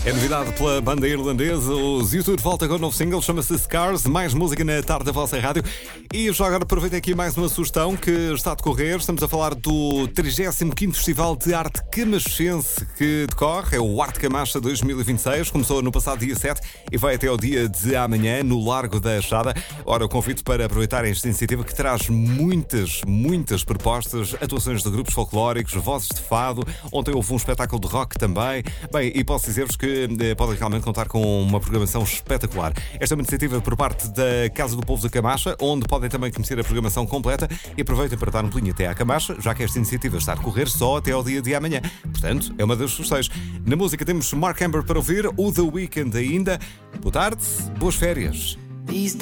É novidade pela banda irlandesa, os YouTube volta com um novo single, chama-se Scars, mais música na tarde da vossa rádio. E já agora aproveito aqui mais uma sugestão que está a decorrer, estamos a falar do 35º Festival de Arte Camaxense que decorre, é o Arte Camacha 2026, começou no passado dia 7 e vai até ao dia de amanhã no Largo da Achada. Ora, o convite para aproveitar esta iniciativa que traz muitas propostas, atuações de grupos folclóricos, vozes de fado, ontem houve um espetáculo de rock também. Bem, e posso dizer-vos que podem realmente contar com uma programação espetacular. Esta é uma iniciativa por parte da Casa do Povo da Camacha, onde podem também conhecer a programação completa e aproveitem para dar um pulinho até à Camacha, já que esta iniciativa está a decorrer só até ao dia de amanhã. Portanto, é uma das sugestões. Na música temos Mark Amber para ouvir, o The Weeknd ainda. Boa tarde, boas férias.